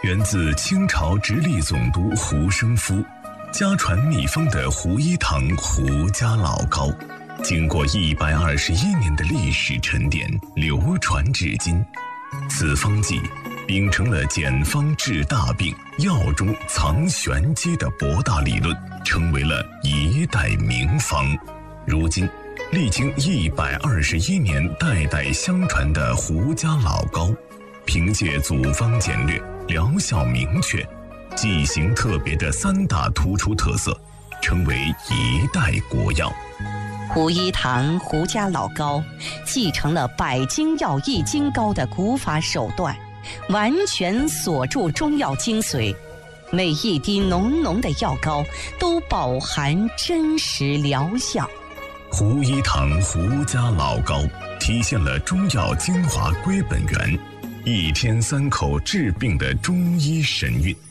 源自清朝直隶总督胡生夫，家传秘方的胡一堂胡家老膏，经过121年的历史沉淀，流传至今。此方剂秉承了简方治大病、药中藏玄机的博大理论，成为了一代名方。如今历经121年代代相传的胡家老膏，凭借组方简略、疗效明确、剂型特别的3大突出特色，成为一代国药。 胡一堂胡家老膏继承了百精药易筋膏的古法手段，完全锁住中药精髓，每一滴浓浓的药膏都饱含真实疗效。 胡一堂胡家老膏体现了中药精华归本源，1天3口治病的中医神韵。